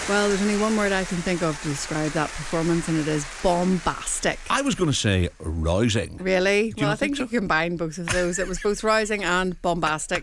Well, there's only one word I can think of to describe that performance, and it is bombastic. I was going to say rousing. Really? Do you Well, I think think so? you combine both of those. It was both rousing and bombastic.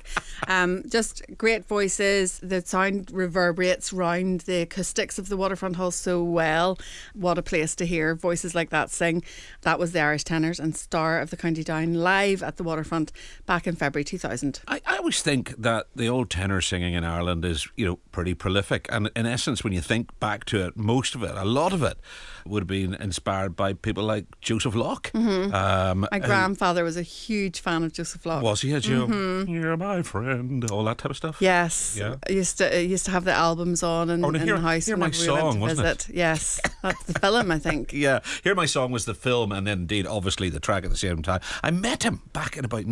Just great voices. The sound reverberates round the acoustics of the Waterfront Hall so well. What a place to hear voices like that sing. That was the Irish Tenors and Star of the County Down live at the Waterfront back in February 2000. I always think that the old tenor singing in Ireland is, pretty prolific. And in essence, when you think back to it, most of it, a lot of it, would have been inspired by people like Joseph Locke. My grandfather was a huge fan of Joseph Locke. Was he? You're my friend, all that type of stuff. Yes, Yeah. I used to have the albums on in the house Hear My whenever we went Song, to wasn't visit. Yes, that's the film, I think. Yeah, Hear My Song was the film, and then indeed, obviously, the track at the same time. I met him back in about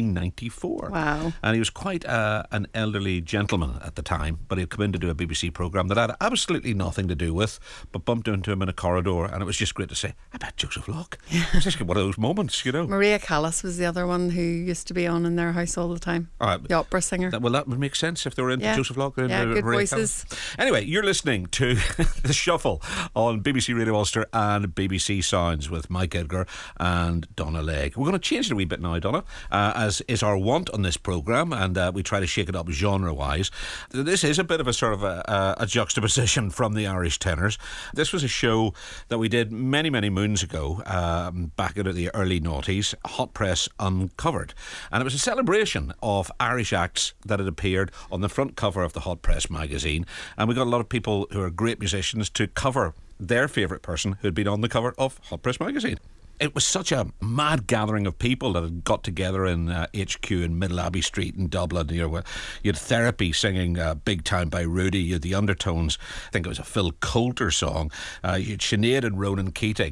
1994. Wow. And he was quite an elderly gentleman at the time, but he'd come in to do a BBC programme that I had absolutely nothing to do with, but bumped into him in a corridor, and it was just great to say, I met Joseph Locke. It was just one of those moments, Maria Callas was the other one who used to be on in their house all the time. The opera singer. That would make sense if they were into Yeah. Joseph Locke. Yeah, good Maria voices. Callas. Anyway, you're listening to The Shuffle on BBC Radio Ulster and BBC Sounds with Mike Edgar and Donna Legg. We're going to change it a wee bit now, Donna, as is our wont on this programme, and we try to shake it up genre-wise. This is a bit of a sort of a juxtaposition from the Irish Tenors. This was a show that we did many, many moons ago, back into the early noughties, Hot Press Uncovered. And it was a celebration of Irish acts that had appeared on the front cover of the Hot Press magazine. And we got a lot of people who are great musicians to cover their favourite person who'd been on the cover of Hot Press magazine. It was such a mad gathering of people that had got together in HQ in Middle Abbey Street in Dublin. You had Therapy singing Big Time by Rudy. You had the Undertones. I think it was a Phil Coulter song. You had Sinead and Ronan Keating.